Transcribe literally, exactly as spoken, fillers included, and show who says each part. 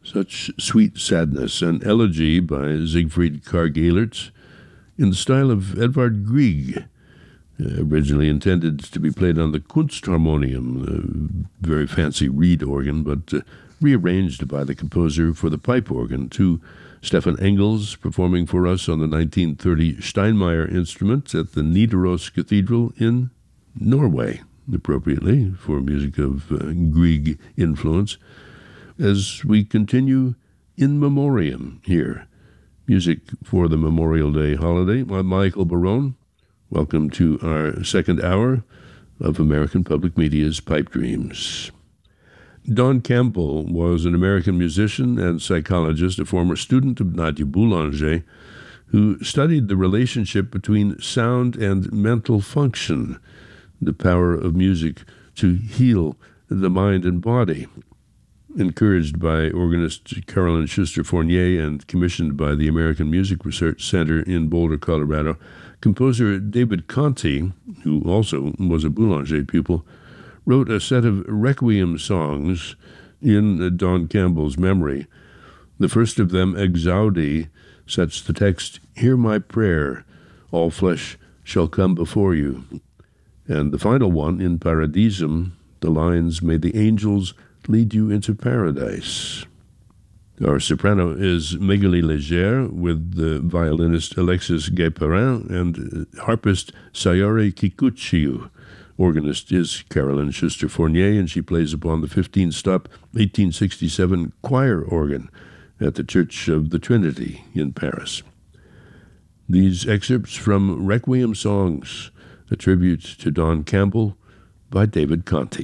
Speaker 1: Such Sweet Sadness, an elegy by Siegfried Karg-Elert in the style of Edvard Grieg, uh, originally intended to be played on the Kunstharmonium, a very fancy reed organ, but uh, rearranged by the composer for the pipe organ, to Stefan Engels performing for us on the nineteen thirty Steinmeyer instrument at the Nidaros Cathedral in Norway, appropriately for music of uh, Grieg influence. As we continue in memoriam here, music for the Memorial Day holiday. I'm Michael Barone. Welcome to our second hour of American Public Media's Pipe Dreams. Don Campbell was an American musician and psychologist, a former student of Nadia Boulanger, who studied the relationship between sound and mental function, the power of music to heal the mind and body. Encouraged by organist Carolyn Schuster Fournier and commissioned by the American Music Research Center in Boulder, Colorado, composer David Conte, who also was a Boulanger pupil, wrote a set of requiem songs in Don Campbell's memory. The first of them, Exaudi, sets the text, "Hear my prayer, all flesh shall come before you." And the final one, in Paradisum, the lines, "May the angels lead you into paradise." Our soprano is Magali Leger, with the violinist Alexis Guéperin and harpist Sayori Kikuchiu. Organist is Carolyn Schuster Fournier, and she plays upon the fifteen-stop eighteen sixty-seven choir organ at the Church of the Trinity in Paris. These excerpts from Requiem Songs, a tribute to Don Campbell by David Conte.